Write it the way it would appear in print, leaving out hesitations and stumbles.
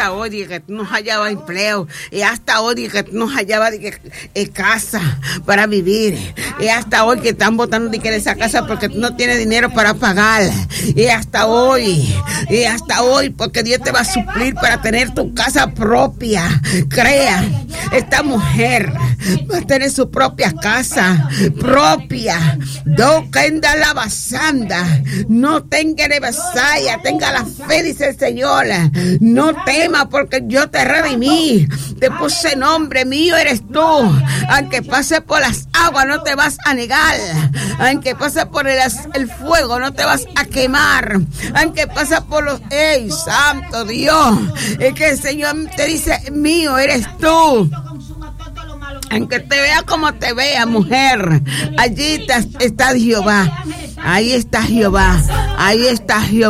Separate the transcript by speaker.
Speaker 1: hasta hoy dije que tú no hallabas empleo, y hasta hoy dije que tú no hallabas casa para vivir, y hasta hoy que están botando de esa casa porque tú no tienes dinero para pagar, y hasta hoy porque Dios te va a suplir para tener tu casa propia. Crea, esta mujer va a tener su propia casa propia. Doquenda la basanda, no tenga de vasalla, tenga la fe, dice el Señor. No temas porque yo te redimí, te puse nombre, mío eres tú. Aunque pase por las aguas no te vas a negar, aunque pase por el fuego no te vas a quemar, aunque pase por los... ¡Ey, santo Dios! Es que el Señor te dice, mío eres tú. Aunque te vea como te vea, mujer, allí está Jehová. Ahí está Jehová. Ahí está Jehová.